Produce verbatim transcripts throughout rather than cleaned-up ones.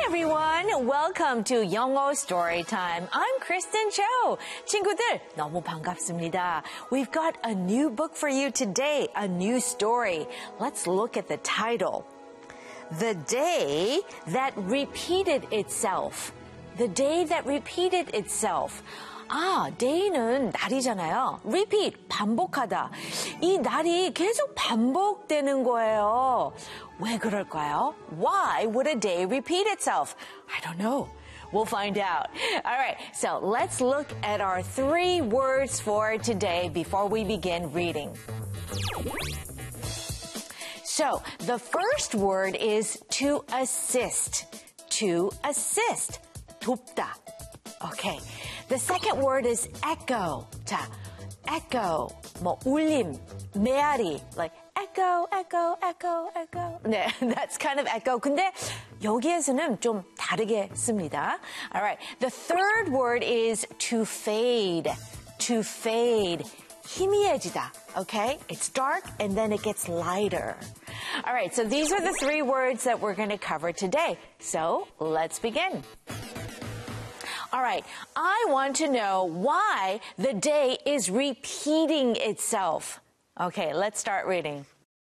everyone. Welcome to 영어 Storytime. I'm Kristen Cho. 친구들, 너무 반갑습니다. We've got a new book for you today, a new story. Let's look at the title. The Day That Repeated Itself. The Day That Repeated Itself. 아, day는 날이잖아요. repeat, 반복하다. 이 날이 계속 반복되는 거예요. 왜 그럴까요? Why would a day repeat itself? I don't know. We'll find out. All right, so let's look at our three words for today before we begin reading. So, the first word is to assist. To assist. 돕다. Okay. The second word is echo. 자, echo. 뭐 울림, 메아리. Like echo, echo, echo, echo. 네, that's kind of echo. 근데 여기에서는 좀 다르게 씁니다. All right. The third word is to fade. To fade. 희미해지다. Okay? It's dark and then it gets lighter. All right. So these are the three words that we're going to cover today. So let's begin. All right, I want to know why the day is repeating itself. Okay, let's start reading.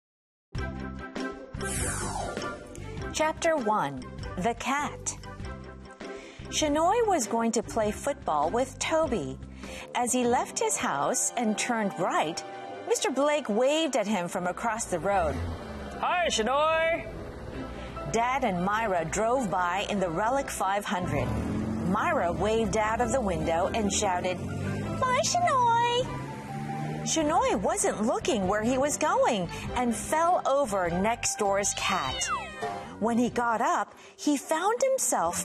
Chapter one, The Cat. Shinoy was going to play football with Toby. As he left his house and turned right, Mister Blake waved at him from across the road. Hi, Shinoy! Dad and Myra drove by in the Relic five hundred. Myra waved out of the window and shouted, "Bye, Shinoy!" Shinoy wasn't looking where he was going and fell over next door's cat. When he got up, he found himself